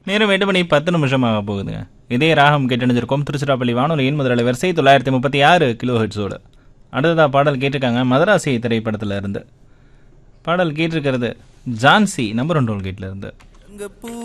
நேரம் 8:10 ஆக போகுதுங்க. இதே ராகம் கேட்டணிஞ்சிருக்கோம். திருச்சிராப்பள்ளி வானொலியின் முதல் வரிசை 936 கிலோ ஹெட்ஸோடு. அடுத்ததா பாடல் கேட்டிருக்காங்க மதராசி திரைப்படத்தில் இருந்து. பாடல் கேட்டிருக்கிறது ஜான்சி நம்பர் 1 டோல் கேட்ல இருந்து.